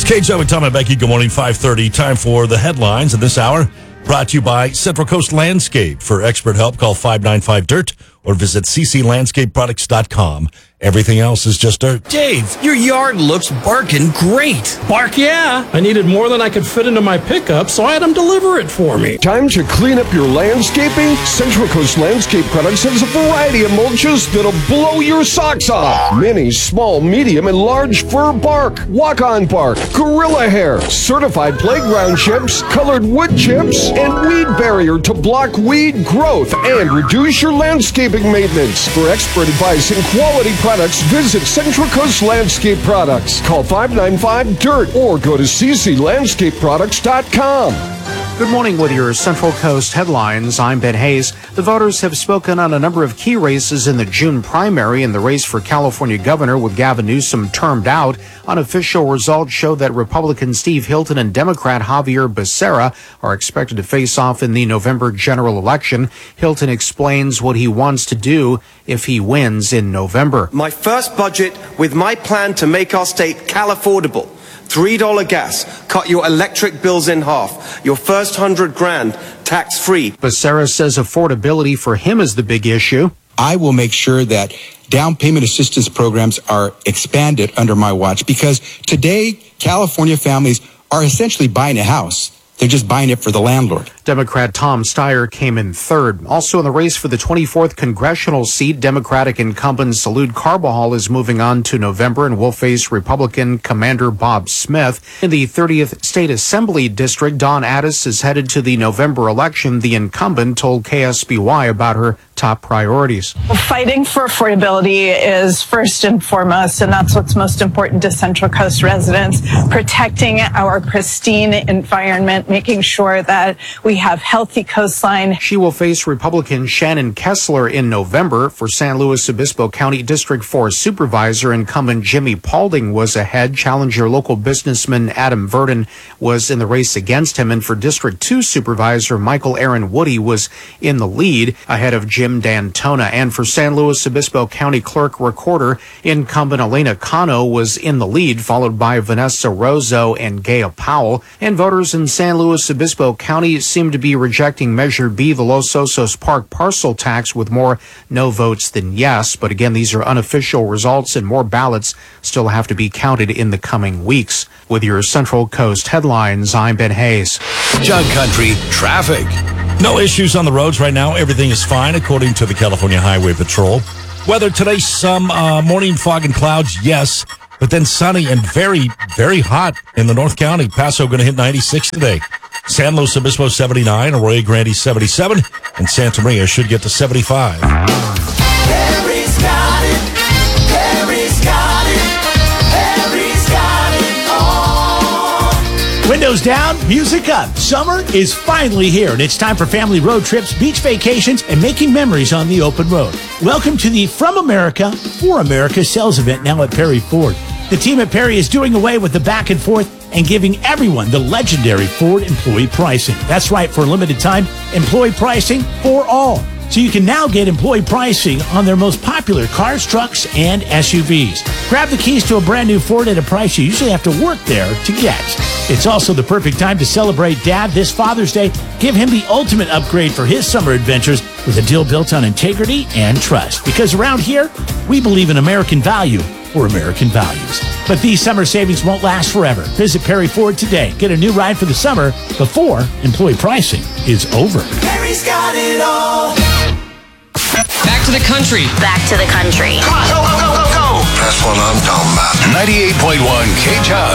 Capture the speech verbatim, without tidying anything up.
K J with Tom and Becky. Good morning, five thirty. Time for the headlines in this hour. Brought to you by Central Coast Landscape. For expert help, call five nine five dirt or visit c c landscape products dot com. Everything else is just dirt. Dave, your yard looks barking great. Bark, yeah. I needed more than I could fit into my pickup, so I had them deliver it for me. Time to clean up your landscaping? Central Coast Landscape Products has a variety of mulches that'll blow your socks off. Mini, small, medium, and large fir bark, walk-on bark, gorilla hair, certified playground chips, colored wood chips, and weed barrier to block weed growth and reduce your landscaping maintenance. For expert advice and quality products, visit Central Coast Landscape Products. Call five nine five dirt or go to c c landscape products dot com. Good morning with your Central Coast headlines. I'm Ben Hayes. The voters have spoken on a number of key races in the June primary and the race for California governor with Gavin Newsom termed out. Unofficial results show that Republican Steve Hilton and Democrat Javier Becerra are expected to face off in the November general election. Hilton explains what he wants to do if he wins in November. My first budget with my plan to make our state Cal-affordable. three dollar gas, cut your electric bills in half, your first hundred grand tax-free. Becerra says affordability for him is the big issue. I will make sure that down payment assistance programs are expanded under my watch because today California families are essentially buying a house. They're just buying it for the landlord. Democrat Tom Steyer came in third. Also in the race for the twenty-fourth congressional seat, Democratic incumbent Salud Carbajal is moving on to November and will face Republican Commander Bob Smith. In the thirtieth State Assembly District, Dawn Addis is headed to the November election. The incumbent told K S B Y about her top priorities. Fighting for affordability is first and foremost, and that's what's most important to Central Coast residents. Protecting our pristine environment, making sure that we have healthy coastline. She will face Republican Shannon Kessler in November. For San Luis Obispo County District four Supervisor, incumbent Jimmy Paulding was ahead. Challenger local businessman Adam Verdon was in the race against him. And for District two Supervisor, Michael Aaron Woody was in the lead ahead of Jim D'Antona. And for San Luis Obispo County Clerk Recorder, incumbent Elena Cano was in the lead, followed by Vanessa Rozo and Gaya Powell. And voters in San Luis Obispo County seem to be rejecting Measure B, the Los Osos Park parcel tax, with more no votes than yes. But again, these are unofficial results and more ballots still have to be counted in the coming weeks. With your Central Coast headlines, I'm Ben Hayes. Jug Country traffic. No issues on the roads right now. Everything is fine, according to the California Highway Patrol. Weather today, some uh, morning fog and clouds, yes, but then sunny and very, very hot in the North County. Paso going to hit ninety-six today. San Luis Obispo seventy-nine, Arroyo Grande seventy-seven, and Santa Maria should get to seventy-five. Harry's got it. Harry's got it. Harry's got it all. Windows down, music up. Summer is finally here, and it's time for family road trips, beach vacations, and making memories on the open road. Welcome to the From America, For America sales event now at Perry Ford. The team at Perry is doing away with the back and forth and giving everyone the legendary Ford employee pricing. That's right, for a limited time, employee pricing for all. So you can now get employee pricing on their most popular cars, trucks, and S U Vs. Grab the keys to a brand new Ford at a price you usually have to work there to get. It's also the perfect time to celebrate Dad this Father's Day. Give him the ultimate upgrade for his summer adventures with a deal built on integrity and trust. Because around here, we believe in American value for American values. But these summer savings won't last forever. Visit Perry Ford today. Get a new ride for the summer before employee pricing is over. Perry's got it all. Back to the country. Back to the country. Come on, go, go, go, go, go. That's what I'm talking about. ninety-eight point one K J.